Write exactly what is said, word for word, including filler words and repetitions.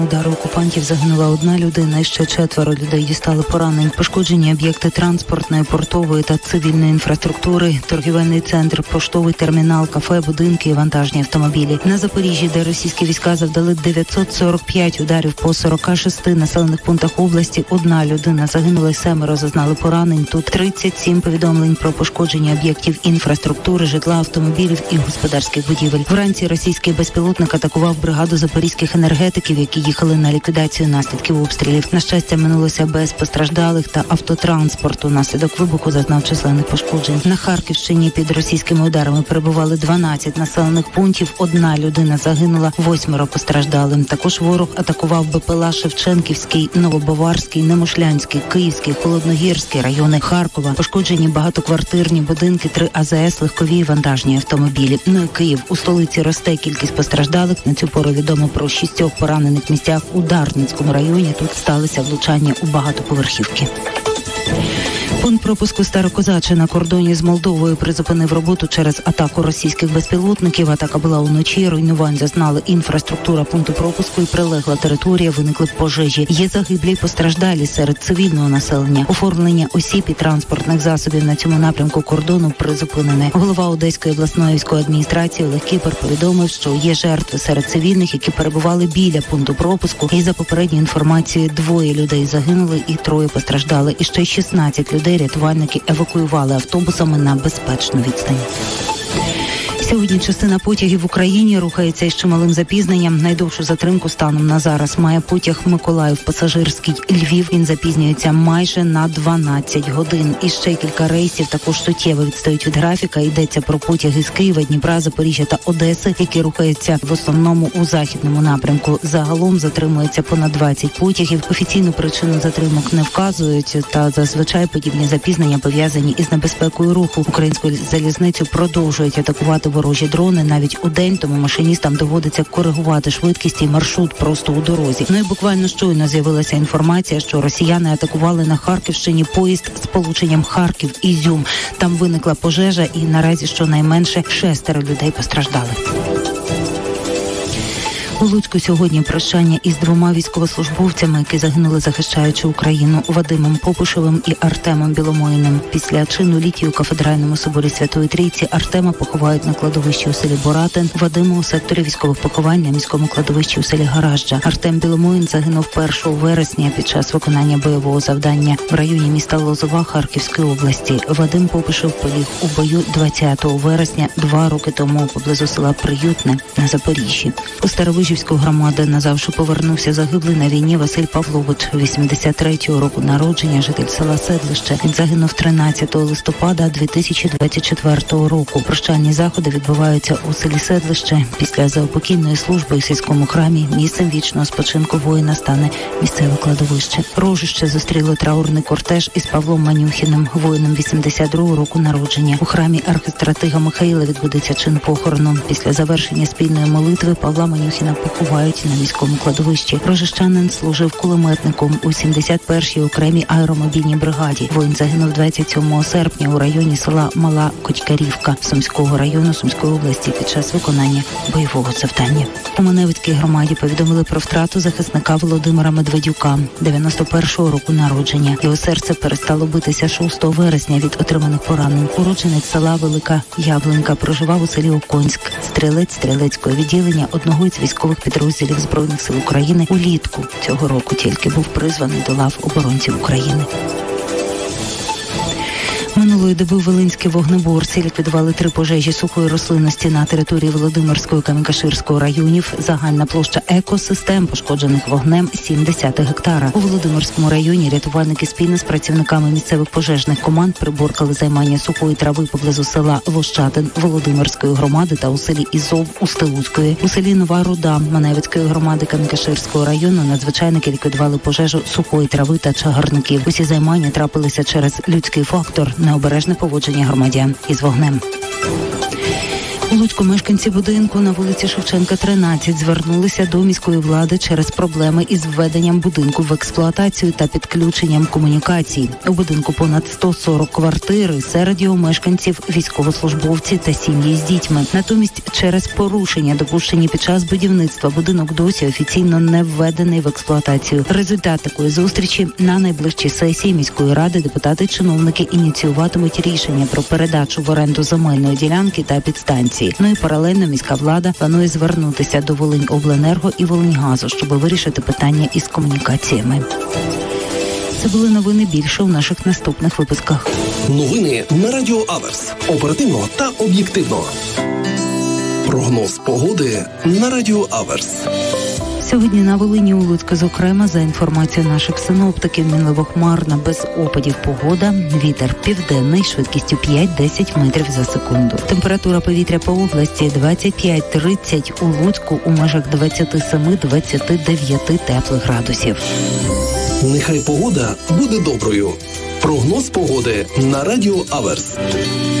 Удару окупантів загинула одна людина, і ще четверо людей дістали поранень. Пошкоджені об'єкти транспортної, портової та цивільної інфраструктури, торгівельний центр, поштовий термінал, кафе, будинки і вантажні автомобілі. На Запоріжжі, де російські війська завдали дев'ятсот сорок п'ять ударів по сорока шести населених пунктах області, одна людина загинула, семеро зазнали поранень. Тут тридцять сім повідомлень про пошкодження об'єктів інфраструктури, житла, автомобілів і господарських будівель. Вранці російський безпілотник атакував бригаду запорізьких енергетиків, які їхали на ліквідацію наслідків обстрілів. На щастя, минулося без постраждалих та автотранспорту. Наслідок вибуху зазнав численних пошкоджень. На Харківщині під російськими ударами перебували дванадцять населених пунктів. Одна людина загинула, восьмеро постраждали. Також ворог атакував БПЛА Шевченківський, Новобаварський, Немишлянський, Київський, Холодногірський райони Харкова. Пошкоджені багатоквартирні будинки, три А З С, легкові і вантажні автомобілі. Ну і Київ. У столиці росте кількість постраждалих. На цю пору відомо про шістьох поранених місцях у Дарницькому районі. Тут сталося влучання у багатоповерхівки. Пункт пропуску Старокозаче на кордоні з Молдовою призупинив роботу через атаку російських безпілотників. Атака була уночі, руйнувань зазнали інфраструктура пункту пропуску і прилегла територія, виникли пожежі. Є загиблі й постраждалі серед цивільного населення. Оформлення осіб і транспортних засобів на цьому напрямку кордону призупинене. Голова Одеської обласної військової адміністрації Олег Кіпер повідомив, що є жертви серед цивільних, які перебували біля пункту пропуску. І за попередньою інформацією, двоє людей загинули і троє постраждали. І ще шістнадцять людей рятувальники евакуювали автобусами на безпечну відстань. Сьогодні частина потягів в Україні рухається із чималим запізненням. Найдовшу затримку станом на зараз має потяг Миколаїв-Пасажирський Львів. Він запізнюється майже на дванадцять годин. І ще кілька рейсів також суттєво відстають від графіка. Йдеться про потяги з Києва, Дніпра, Запоріжжя та Одеси, які рухаються в основному у західному напрямку. Загалом затримується понад двадцять потягів. Офіційну причину затримок не вказують, та зазвичай подібні запізнення пов'язані із небезпекою руху. Українську залізницю продовжують атакувати ворожі дрони навіть у день, тому машиністам доводиться коригувати швидкість і маршрут просто у дорозі. Ну і буквально щойно з'явилася інформація, що росіяни атакували на Харківщині поїзд з полученням Харків-Ізюм. Там виникла пожежа і наразі щонайменше шестеро людей постраждали. У Луцьку сьогодні прощання із двома військовослужбовцями, які загинули, захищаючи Україну, Вадимом Попушевим і Артемом Біломоїним. Після чину літії у кафедральному соборі Святої Трійці Артема поховають на кладовищі у селі Боратин, Вадима у секторі військових поховань на міському кладовищі у селі Гаражджа. Артем Біломоїн загинув першого вересня під час виконання бойового завдання в районі міста Лозова Харківської області. Вадим Попушев поліг у бою двадцятого вересня два роки тому поблизу села Приютне на Запоріжжі. У Старовижі громади назавжди повернувся загиблий на війні Василь Павлович, вісімдесят третього року народження, житель села Седлище. Він загинув тринадцятого листопада дві тисячі двадцять четвертого року. Прощальні заходи відбуваються у селі Седлище. Після заупокійної служби у сільському храмі місцем вічного спочинку воїна стане місцеве кладовище. Рожище зустріло траурний кортеж із Павлом Манюхіним, воїном вісімдесят другого року народження. У храмі архистратига Михаїла відбудеться чин похорону. Після завершення спільної молитви Павла Манюхіна поховають на міському кладовищі. Рожищанин служив кулеметником у сімдесят першій окремій аеромобільній бригаді. Воїн загинув двадцять сьомого серпня у районі села Мала Котькарівка Сумського району Сумської області під час виконання бойового завдання. У Маневицькій громаді повідомили про втрату захисника Володимира Медведюка, дев'яносто першого року народження. Його серце перестало битися шостого вересня від отриманих поранень. Уродженець села Велика Яблонька проживав у селі Оконськ. Стрілець стрілецького відділення одного із військових підрозділів Збройних сил України улітку цього року тільки був призваний до лав оборонців України. Минулої доби волинські вогнеборці ліквідували три пожежі сухої рослинності на території Володимирського і Камінь-Каширського районів. Загальна площа екосистем, пошкоджених вогнем, сімдесят гектара. У Володимирському районі рятувальники спільно з працівниками місцевих пожежних команд приборкали займання сухої трави поблизу села Вощатин Володимирської громади та у селі Ізов Устилуцької. У селі Нова Руда Маневицької громади Камінь-Каширського району надзвичайники ліквідували пожежу сухої трави та чагарників. Усі займання трапилися через людський фактор – необережне поводження громадян із вогнем. У Луцьку мешканці будинку на вулиці Шевченка, тринадцять, звернулися до міської влади через проблеми із введенням будинку в експлуатацію та підключенням комунікацій. У будинку понад сто сорок квартир, серед його мешканців військовослужбовці та сім'ї з дітьми. Натомість через порушення, допущені під час будівництва, будинок досі офіційно не введений в експлуатацію. Результат такої зустрічі: на найближчій сесії міської ради депутати-чиновники ініціюватимуть рішення про передачу в оренду земельної ділянки та підстанції. Ну і паралельно міська влада планує звернутися до Волиньобленерго і Волиньгазу, щоб вирішити питання із комунікаціями. Це були новини, більше у наших наступних випусках. Новини на Радіо Аверс. Оперативно та об'єктивно. Прогноз погоди на Радіо Аверс. Сьогодні на Волині, у Луцьку, зокрема, за інформацією наших синоптиків, мінливо-хмарна, без опадів погода, вітер південний, швидкістю п'ять-десять метрів за секунду. Температура повітря по області двадцять п'ять тридцять, у Луцьку у межах двадцять сім двадцять дев'ять теплих градусів. Нехай погода буде доброю. Прогноз погоди на Радіо Аверс.